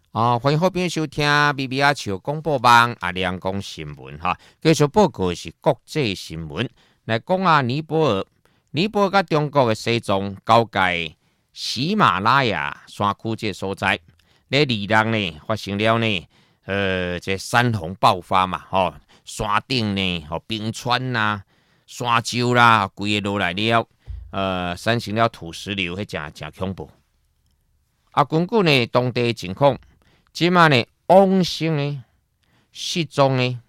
欢迎好朋友收听 BBR 潮广播网亮讲新闻哈。继续报告的是国际新闻，来讲尼泊尔甲中国的西藏交界喜马拉雅山区这所在，咧2日呢发生了呢，这山洪爆发嘛，山顶呢，冰川啦、山丘啦，规个落来了，产生了土石流，迄真恐怖。根据呢当地情况。即马呢，往生呢，失踪呢，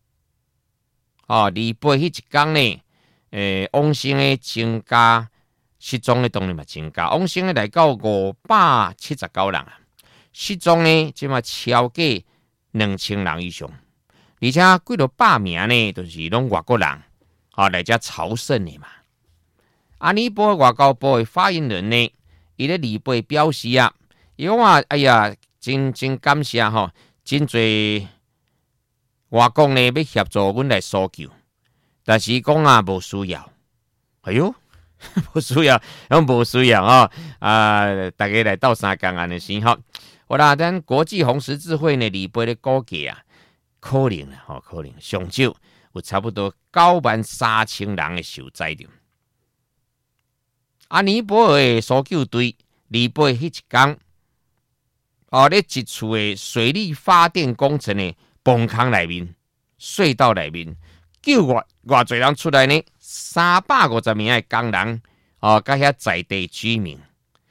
离背迄一天呢，往生的增加，失踪的当然嘛增加，往生的来到579人啊，失踪呢，即马超过2000人以上，而且几多百名呢，都是拢外国人，来遮朝圣的嘛。尼泊尔外交部的发言人呢，伊咧离背表示啊，伊讲哎呀。真感谢真侪外国呢要协助阮来搜救，但是讲无需要。哎哟，无需要，无需要大家来斗3工安尼先好啦，咱国际红十字会呢，离背咧估计可能上少有差不多93000人的受灾着。尼泊尔的搜救队离背迄一天。咧一处的水力发电工程的崩坑内面、隧道内面，救偌侪人出来呢？350名的工人，甲遐在地居民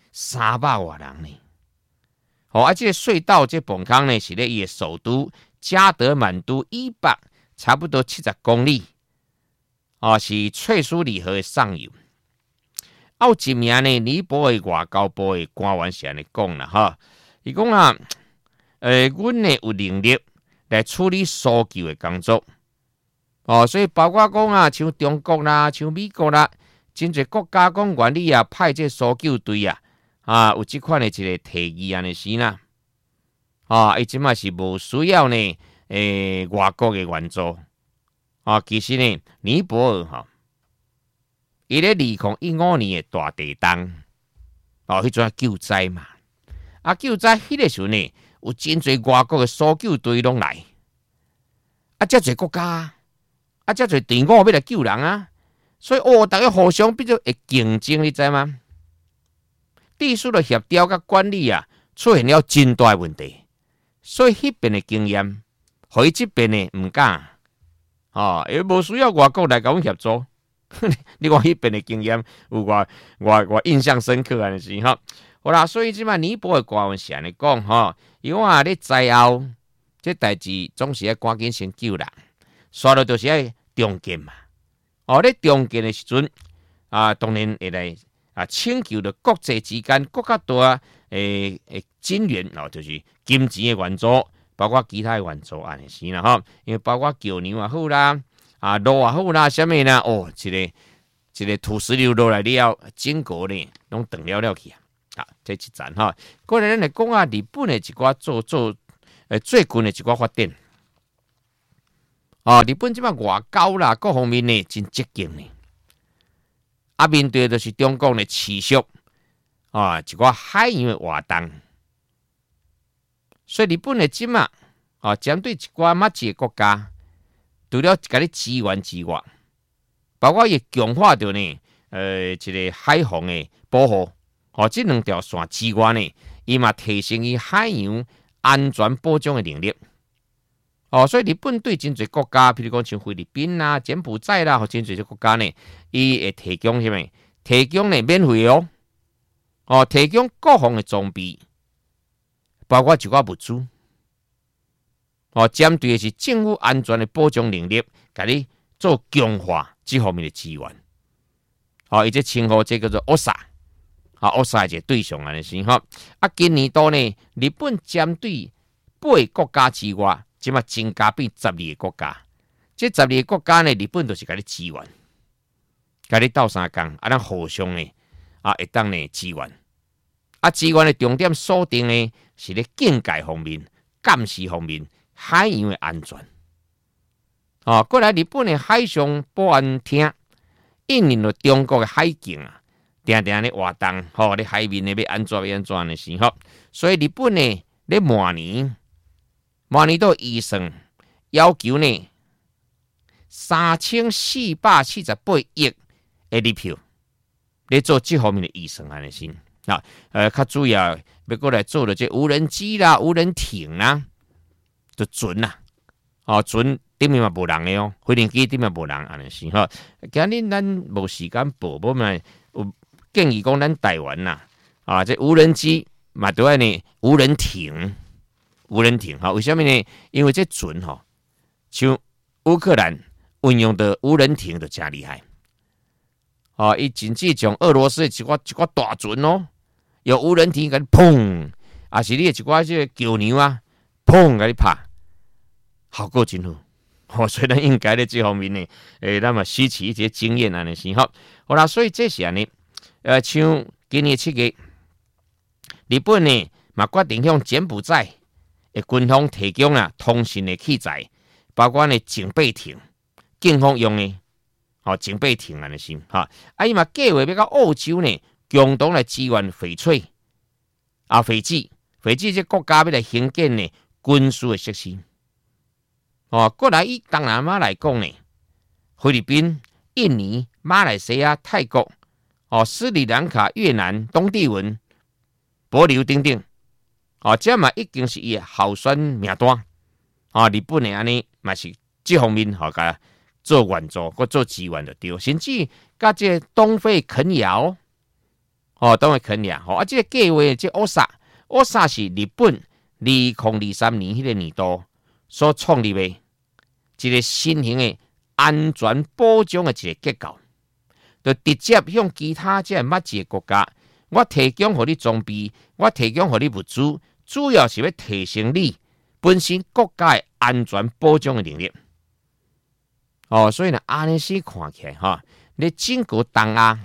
，300多人呢。这个隧道这崩坑呢，是咧伊的首都加德满都以北差不多70公里，是翠苏里河的上游。有一名呢，尼泊尔外交部的官员是安尼讲啦，伊讲阮呢有能力来处理搜救的工作，所以包括讲像中国啦、像美国啦，真侪国家讲愿意派这搜救队有即款的一个提议安尼是啦，伊即马是无需要呢，外国的援助，其实呢，尼泊尔伊咧2015年的大地震，迄阵救灾嘛。救灾迄个时候呢，有真侪外国的搜救队拢来，遮侪国家，遮侪队伍要来救人所以大家互相比较会竞争，你知吗？地区的协调甲管理出现了真大问题，所以迄边的经验，互伊这边的唔敢，伊无需要外国来甲阮协助。你看迄边的经验，有我印象深刻安尼是好啦，所以即摆尼泊尔官员是安尼讲伊讲咧灾后，这代志总是要赶紧先救人，刷了就是要重建嘛。咧重建的时阵当然会来请求着国际之间更加多金援就是金钱的援助，包括其他的援助安尼是啦因为包括桥梁也好啦，路也好啦，啥物啦一个土石流落来了，整个呢拢断了去这一站过来咱来讲日本的一寡最近的一寡发展日本即摆外交啦各方面呢真积极呢，面对的是中国的持续一寡海洋的活动，所以日本的即摆针对一寡物质的国家，除了甲你支援之外，包括也强化着呢一个海防的保护。这2条线之外呢，伊嘛提升伊海洋安全保障的能力。所以日本对真侪国家，譬如讲像菲律宾啦、柬埔寨啦，真侪国家呢，伊会提供什么？提供呢免费提供各项的装备，包括一寡物资。针对的是政府安全的保障能力，甲你做强化这方面的资源。伊这称呼这叫做 OSA。OSA 一个对象安尼先今年度呢，日本针对8个国家之外，即马增加变12个国家。这12个国家呢，日本就是甲你支援，甲你斗3工，咱互相呢会当呢支援。支援的重点锁定呢是咧境界方面、监视方面、海洋的安全。过来日本的海上保安厅应用了中国的海警定定咧活动，咧海面咧要安怎的是所以日本呢咧明年都预算要求呢3448亿的日票，咧做这方面的预算安尼先啊。较主要要过来做的这无人机啦、无人艇啦，就船啦，船顶面嘛无人的哦，飞行机顶面无人安尼先哈。今日咱无时间报，无嘛有建议讲咱台湾呐，这无人机嘛对安尼无人艇哈，为什么呢？因为这船哈，像乌克兰运用的无人艇就真厉害，伊甚至从俄罗斯的一寡大船哦，有无人艇给你砰，啊是你的一寡这桥梁啊，砰给你拍，效果真好。所以咱应该在这方面呢，咱嘛吸取一些经验安尼先好。好啦，所以这是安尼，像今年7月，日本呢嘛决定向柬埔寨的军方提供通讯的器材，包括呢警备艇，警方用的，警备艇安尼先哈。伊嘛计划要到澳洲呢，共同来支援翡翠斐济这国家要来兴建呢军事的设施。过来以东南亚来讲呢，菲律宾、印尼、马来西亚、泰国、斯里兰卡、越南、东帝汶、帛琉等等，这嘛已经是伊的候选名单。日本的安尼嘛是这方面甲做援助，佮做支援就对，甚至甲这东非肯亚东非肯亚，这个计划这欧萨是日本2023年迄个年度所创立的一个新型的安全保障的一个结构，就直接向其他这物质的国家，我提供给你装备，我提供给你物资，主要是要提升你本身国家的安全保障的能力。所以呢，安尼是看起来你整个东亚，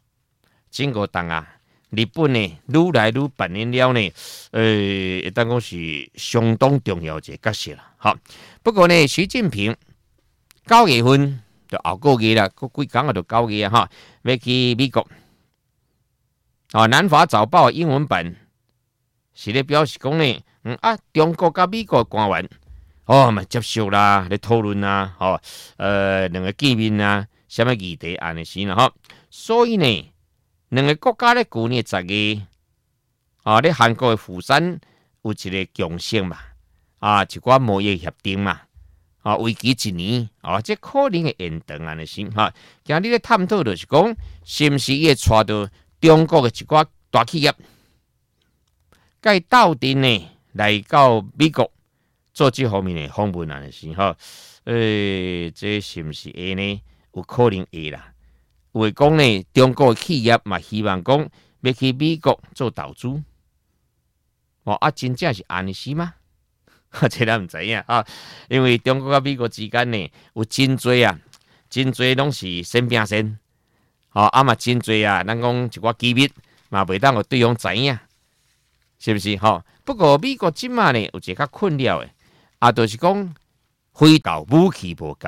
日本呢愈来愈扮演了呢，会当讲是相当重要一个角色啦。不过呢，习近平9月份就后个月啦，几天就9月要去美国。南华早报英文版是咧表示讲呢，中国甲美国官员嘛接受啦，咧讨论啦，两个见面啊，什么议题安尼先啦，所以呢，两个国家咧去年10月咧韩国的釜山有一个共识嘛，一寡贸易协定嘛，为期1年，这可能会延长安尼先今日咧探讨就是讲，是不是会带到中国的一寡大企业，该斗阵呢来到美国做这方面的访问安尼先这是不是会呢？有可能会啦。有会讲呢，中国的企业嘛希望讲要去美国做投资，真正是安尼是吗？这咱唔知影因为中国甲美国之间呢有真侪拢是先拼先，嘛真侪咱讲一寡机密嘛袂当互对方知影，是不是？不过美国即马呢有一个较困扰的，就是讲飞到武器无够。